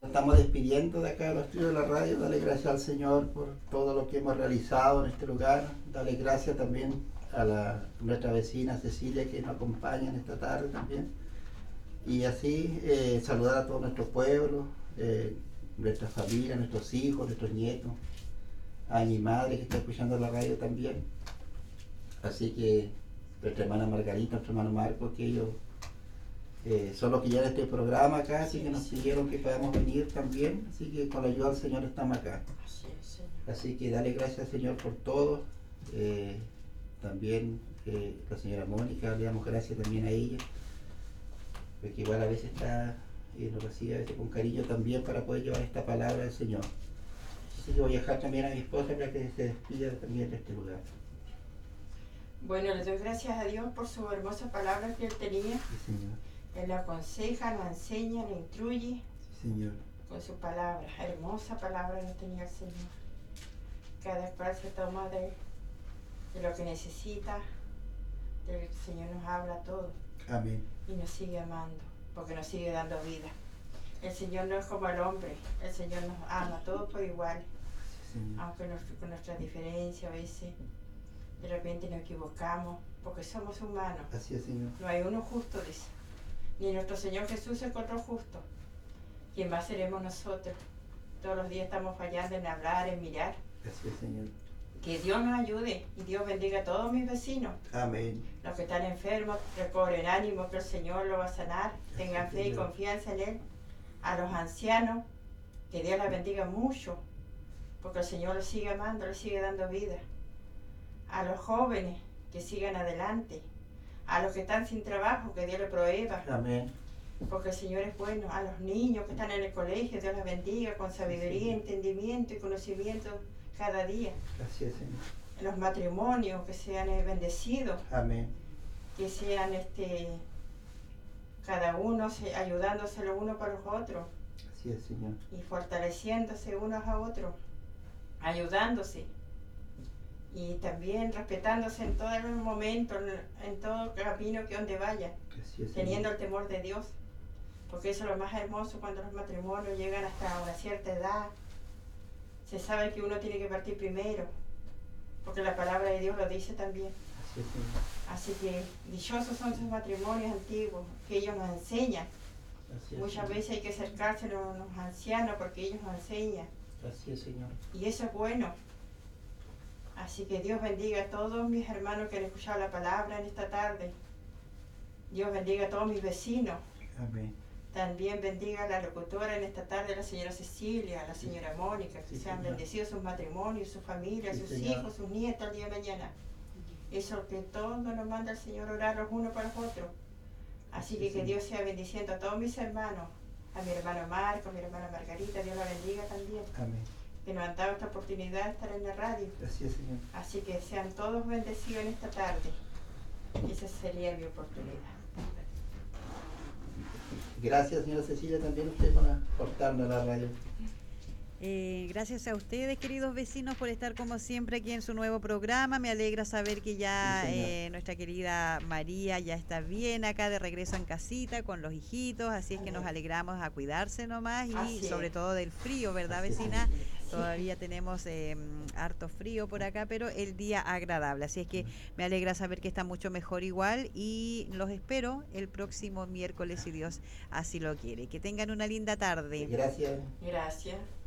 Estamos despidiendo de acá de los estudios de la radio. Dale gracias al Señor por todo lo que hemos realizado en este lugar. Dale gracias también a nuestra vecina Cecilia, que nos acompaña en esta tarde también. Y así saludar a todo nuestro pueblo, nuestra familia, nuestros hijos, nuestros nietos, a mi madre que está escuchando la radio también. Así que nuestra hermana Margarita, nuestro hermano Marco, que ellos son los que llevan este programa acá, así que nos pidieron que podamos venir también, así que con la ayuda del Señor estamos acá. Así que dale gracias al Señor por todo. También la señora Mónica, le damos gracias también a ella, porque igual a veces está, nos recibe a veces con cariño también para poder llevar esta palabra del Señor. Así que voy a dejar también a mi esposa para que se despida también de este lugar. Bueno, le doy gracias a Dios por su hermosa palabra que Él tenía. Sí, Señor. Él la aconseja, la enseña, la instruye. Sí, Señor. Con su palabra, hermosa palabra que tenía el Señor. Cada cual se toma de lo que necesita. El Señor nos habla todo. Amén. Y nos sigue amando, porque nos sigue dando vida. El Señor no es como el hombre, el Señor nos ama todos por igual. Sí, Señor. Aunque con nuestra diferencia a veces de repente nos equivocamos, porque somos humanos. Así es, Señor. No hay uno justo, dice. Ni nuestro Señor Jesús se encontró justo. ¿Quién más seremos nosotros? Todos los días estamos fallando en hablar, en mirar. Así es, Señor. Que Dios nos ayude y Dios bendiga a todos mis vecinos. Amén. Los que están enfermos, recobren ánimo, que el Señor los va a sanar. Tengan fe y confianza en Él. A los ancianos, que Dios les bendiga mucho, porque el Señor los sigue amando, les sigue dando vida. A los jóvenes, que sigan adelante. A los que están sin trabajo, que Dios les provea. Amén. Porque el Señor es bueno. A los niños que están en el colegio, Dios les bendiga con sabiduría, entendimiento y conocimiento cada día. Así es, Señor. En los matrimonios, que sean bendecidos. Amén. Que sean cada uno ayudándose los unos para los otros. Así es, Señor. Y fortaleciéndose unos a otros. Ayudándose. Y también respetándose en todo el momento, en todo camino que donde vaya. Así es, Teniendo Señor. el temor de Dios. Porque eso es lo más hermoso cuando los matrimonios llegan hasta una cierta edad. Se sabe que uno tiene que partir primero. Porque la palabra de Dios lo dice también. Así es, Señor. Así que dichosos son sus matrimonios antiguos, que ellos nos enseñan. Así es, Muchas Señor. veces hay que acercarse a los ancianos porque ellos nos enseñan. Así es, Señor. Y eso es bueno. Así que Dios bendiga a todos mis hermanos que han escuchado la palabra en esta tarde. Dios bendiga a todos mis vecinos. Amén. También bendiga a la locutora en esta tarde, la señora Cecilia, a la señora Mónica, que Sí, sean Señor. bendecidos sus matrimonios, sus familias, Sí, sus Señor. hijos, sus nietos el día de mañana. Eso que todo nos manda el Señor orar los unos para los otros. Así Sí, que Señor. Dios sea bendiciendo a todos mis hermanos, a mi hermano Marco, a mi hermana Margarita, Dios la bendiga también, Amén. que nos han dado esta oportunidad de estar en la radio. Así es, Señor. Así que sean todos bendecidos en esta tarde. Esa sería mi oportunidad. Gracias, señora Cecilia, también usted por darnos la radio. Gracias a ustedes, queridos vecinos, por estar como siempre aquí en su nuevo programa. Me alegra saber que ya Sí, nuestra querida María ya está bien acá de regreso en casita con los hijitos, así es que nos alegramos a cuidarse nomás y Así sobre es. todo del frío, ¿verdad, Así es. vecina? Todavía tenemos harto frío por acá, pero el día agradable, así es que me alegra saber que está mucho mejor igual y los espero el próximo miércoles si Dios así lo quiere. Que tengan una linda tarde. Gracias. Gracias.